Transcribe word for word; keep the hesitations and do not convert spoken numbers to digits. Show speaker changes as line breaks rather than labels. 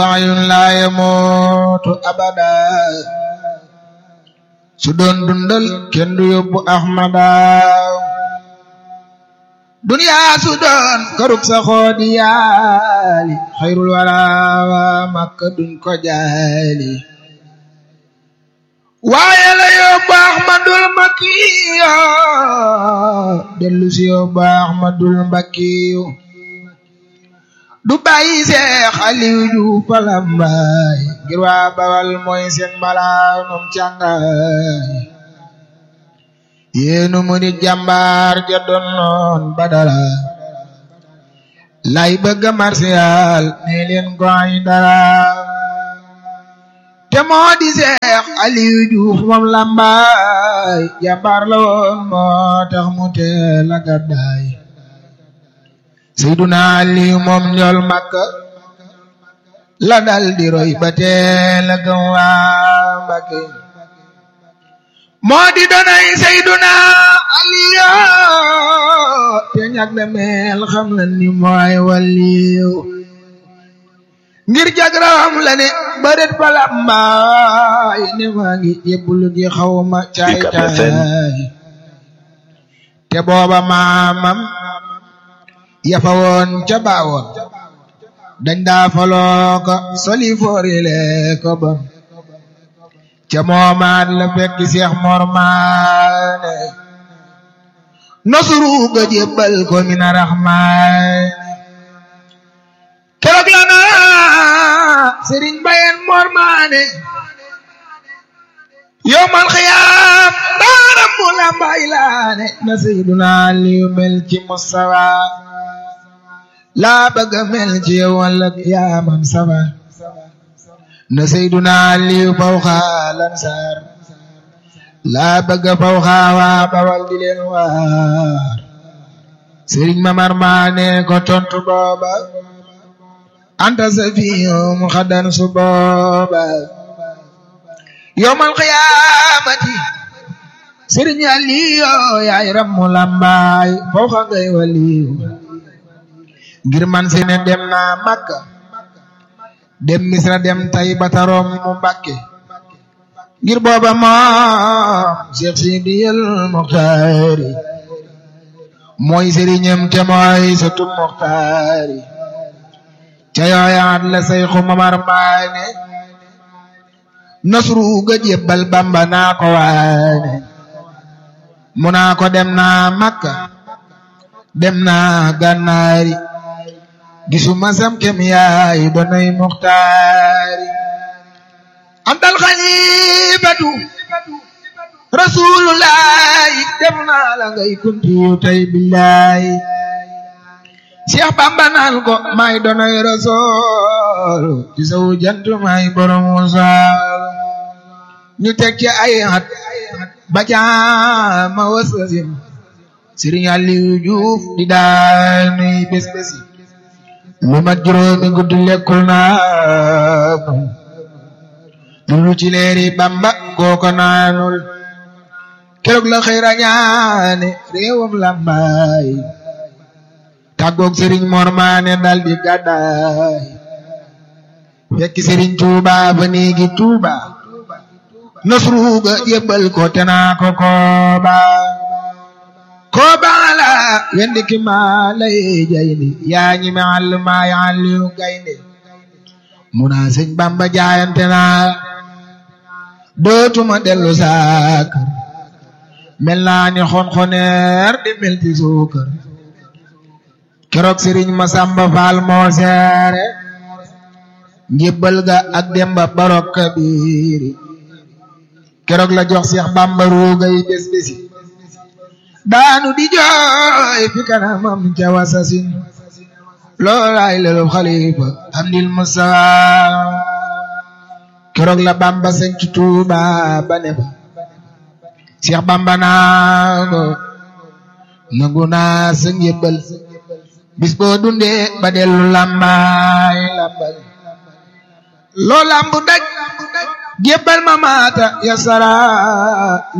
ayun la yamutu abada su doon dundal kenn du yóbbu ahmada dunya su doon karub sa xoodi yaali xayrul wala makka duñ ko jaali waaye la yóbbu ahmadul makkiyo dellu si yóbbu ahmadul mbakkiyo du bàyyi Seex Aliyu Juuf Falambaay ngir waa Bawal mooy seen malaanum càngaay yéenu mu di jàmbaar ja doon noon Badara lay bëgg marsiyaal ne leen ko ay dara te moo di Seex Aliyu Juuf moom Lambaay jàmbaar la woon moo tax mu teel a gàddaay Seyduna Aliyu moom njool Makka la dal di roy ba teel a gëm waa Mbakke moo di donay Seyduna Aliyu te ñag na mel xam na ni mooy waliyu ngir jagrawam la ne bëret fa Lambaay ne maa ngi jébbulu ji xawma caay caay te booba maamam yafa woon ca baawoon dañ daa faloo ko soli foorile ko bon ca moomaat la fekk Seex Mor Maane nosuru ga jébbal ko mina raxmaan keroog la na Sëriñ Bayeen Mor Maane yowmal xiyaam daaram mu Lambaay laane na Seyduna Aliyu mel ci Mustafa laa bëgg mel ci yow walla yaa man safa na Seyduna Aliyu fawxa Lansaar laa bëgg fawxa waa Bawal di leen waar Sëriñ Mamar Maane ko tontu booba anta safiyum xadan su booba yawmal qiyaamati Sëriñ Aliyu yaay rammu Lambaay fawxa ngay waliyu ngir man si ne dem naa Makka dem Misra dem Tayba tarom mu Mbàkke ngir booba moom Seex Sidiyal Muxtaari mooy sëriñam te mooy sëtu Muxtaari ca yooyaat la Seyxu Mamar Maane nasru ga jébbal Bamba naa ko waane mu naa ko dem naa Makka dem naa Gànnaari gisuma sam kem yaay donay Muxtaari antal xalifatu rasulullahi def naa la ngay kuntiyu tay billahi Seex Bamba naan ko may donay rasul ci saw jant may borom saal ñu teg ci ay at ba caama wasasin Sëriñ Aliyu Juuf di daanuy bés bési lu mat juróomi guddi lekkul naa lu ci leeri Bamba kooko naanul keroog la xëy rañaane réewam Lambaay tàggoog Sëriñ Mor Maane dal di gàddaay fekk Sëriñ Tuuba ba néegi Tuuba nasru ga jébbal ko te naa ko kooba kooba la wendi ki maa lay jayni yaa ñi me àll maa ya àlliw gaynde mu naa Sëñ Bamba jaayante naa dootuma dellu saakar mel naa ni xonxoneer di melti suukar keroog Sëriñ Masamba Faal moo seere njébbal ga ak Demba Barok Kabiiri keroog la jox Seex Bamba ruugay bés bési daanu di jooy fi kanamam ca wasasin loolaay lelu xalifa Amdil Musaa keroog la Bamba sañ ci Tuuba ba ne fa Seex Bamba naa ko nangu naa sa njébbal bis boo dundee ba dellu Lambaay Lambaay loo lambu daj jébbal ma maata ya sara